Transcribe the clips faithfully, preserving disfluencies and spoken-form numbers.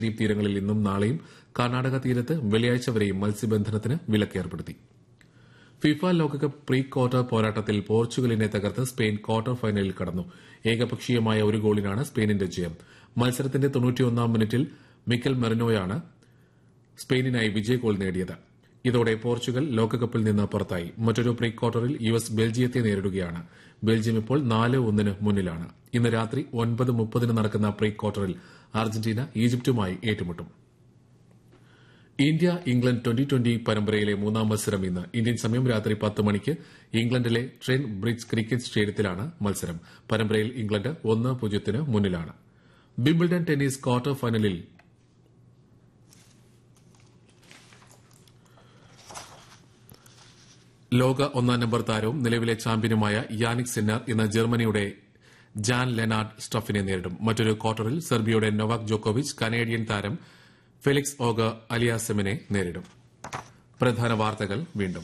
ദ്വീപ് തീരങ്ങളിൽ ഇന്നും നാളെയും കർണാടക തീരത്ത് വെള്ളിയാഴ്ച വരെയും മത്സ്യബന്ധനത്തിന് വിലക്കേർപ്പെടുത്തി. ഫിഫ ലോകകപ്പ് പ്രീ ക്വാർട്ടർ പോരാട്ടത്തിൽ പോർച്ചുഗലിനെ തകർത്ത് സ്പെയിൻ ക്വാർട്ടർ ഫൈനലിൽ കടന്നു. ഏകപക്ഷീയമായ ഒരു ഗോളിനാണ് സ്പെയിനിന്റെ ജയം. മത്സരത്തിന്റെ തൊണ്ണൂറ്റിയൊന്നാം മിനിറ്റിൽ മിക്കൽ മെറിനോയാണ് സ്പെയിനിനായി വിജയ ഗോൾ നേടിയത്. ഇതോടെ പോർച്ചുഗൽ ലോകകപ്പിൽ നിന്ന് പുറത്തായി. മറ്റൊരു പ്രീ ക്വാർട്ടറിൽ യു എസ് ബെൽജിയത്തെ നേരിടുകയാണ്. ബെൽജിയം ഇപ്പോൾ നാല് ഒന്നിന് മുന്നിലാണ്. ഇന്ന് രാത്രി ഒൻപത് മുപ്പതിന് നടക്കുന്ന പ്രീ ക്വാർട്ടറിൽ അർജന്റീന ഈജിപ്തുമായി ഏറ്റുമുട്ടും. ഇന്ത്യ ഇംഗ്ലണ്ട് ട്വന്റി ട്വന്റി പരമ്പരയിലെ മൂന്നാം മത്സരം ഇന്ന്. ഇന്ത്യൻ സമയം രാത്രി പത്ത് മണിക്ക് ഇംഗ്ലണ്ടിലെ ട്രെന്റ് ബ്രിഡ്ജ് ക്രിക്കറ്റ് സ്റ്റേഡിയത്തിലാണ് മത്സരം. പരമ്പരയിൽ ഇംഗ്ലണ്ട് ഒന്ന് പൂജ്യത്തിന് മുന്നിലാണ്. വിംബിൾഡൺ ടെന്നീസ് ക്വാർട്ടർ ഫൈനലിൽ ലോക ഒന്നാം നമ്പർ താരവും നിലവിലെ ചാമ്പ്യനുമായ യാനിക് സിന്നർ ഇന്ന് ജർമ്മനിയുടെ ജാൻ ലെനാർഡ് സ്റ്റഫിനെ നേരിടും. മറ്റൊരു ക്വാർട്ടറിൽ സെർബിയയുടെ നൊവാക് ജോക്കോവിച്ച് കനേഡിയൻ താരം ഫെലിക്സ് ഓഗ അലിയാസെമിനെ നേരിടും. പ്രധാന വാർത്തകൾ വീണ്ടും.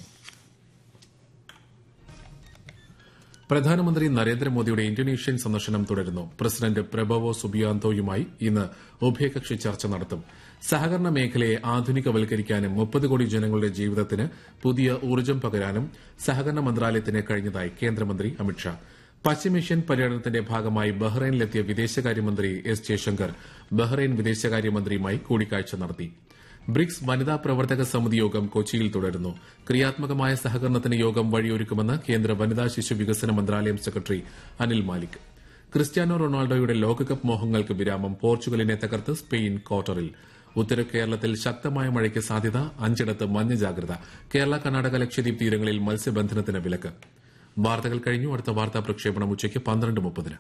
പ്രധാനമന്ത്രി നരേന്ദ്രമോദിയുടെ ഇന്തോനേഷ്യൻ സന്ദർശനം തുടരുന്നു. പ്രസിഡന്റ് പ്രബോവോ സുബിയാന്തോയുമായി ഇന്ന് ഉഭയകക്ഷി ചർച്ച നടത്തും. സഹകരണ മേഖലയെ ആധുനികവൽക്കരിക്കാനും മുപ്പത് കോടി ജനങ്ങളുടെ ജീവിതത്തിന് പുതിയ ഊർജ്ജം പകരാനും സഹകരണ മന്ത്രാലയത്തിന് കഴിഞ്ഞതായി കേന്ദ്രമന്ത്രി അമിത്ഷാ. പശ്ചിമേഷ്യൻ പര്യടനത്തിന്റെ ഭാഗമായി ബഹ്റൈനിലെത്തിയ വിദേശകാര്യമന്ത്രി എസ് ജയശങ്കർ ബഹ്റൈൻ വിദേശകാര്യമന്ത്രിയുമായി കൂടിക്കാഴ്ച നടത്തി. ബ്രിക്സ് വനിതാ പ്രവർത്തക സമിതി യോഗം കൊച്ചിയിൽ തുടരുന്നു. ക്രിയാത്മകമായ സഹകരണത്തിന് യോഗം വഴിയൊരുക്കുമെന്ന് കേന്ദ്ര വനിതാ ശിശു വികസന മന്ത്രാലയം സെക്രട്ടറി അനിൽ മാലിക്. ക്രിസ്ത്യാനോ റൊണാൾഡോയുടെ ലോകകപ്പ് മോഹങ്ങൾക്ക് വിരാമം. പോർച്ചുഗലിനെ തകർത്ത് സ്പെയിൻ ക്വാർട്ടറിൽ. ഉത്തര കേരളത്തിൽ ശക്തമായ മഴയ്ക്ക് സാധ്യത. അഞ്ചിടത്ത് മഞ്ഞ ജാഗ്രത. കേരള കർണാടക ലക്ഷദ്വീപ് തീരങ്ങളിൽ മത്സ്യബന്ധനത്തിന് വിലക്ക്. വാർത്തകൾ കഴിഞ്ഞു. അടുത്ത വാർത്താ പ്രക്ഷേപണം ഉച്ചയ്ക്ക് പന്ത്രണ്ട് മുപ്പതിന്.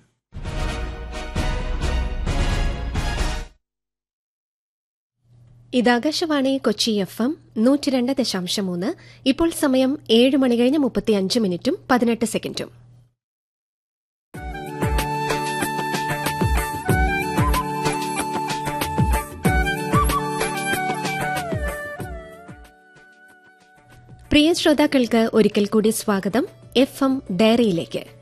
ഇത് ആകാശവാണി കൊച്ചി എഫ് എം നൂറ്റി രണ്ട് ദശാംശം മൂന്ന്. ഇപ്പോൾ സമയം ഏഴ് മണി കഴിഞ്ഞ് മുപ്പത്തിയഞ്ച് മിനിറ്റും പതിനെട്ട് സെക്കൻഡും. പ്രിയ ശ്രോതാക്കൾക്ക് ഒരിക്കൽ കൂടി സ്വാഗതം എഫ് എം ഡയറിയിലേക്ക്.